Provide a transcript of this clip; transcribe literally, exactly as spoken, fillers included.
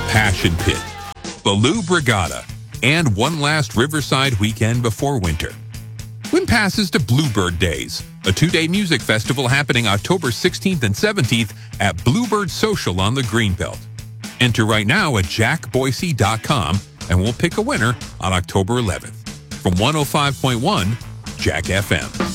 Passion Pit, Baloo Brigada, and one last Riverside weekend before winter. Win passes to Bluebird Days, a two-day music festival happening October sixteenth and seventeenth at Bluebird Social on the Greenbelt. Enter right now at jack boise dot com and we'll pick a winner on October eleventh. From one oh five point one Jack F M.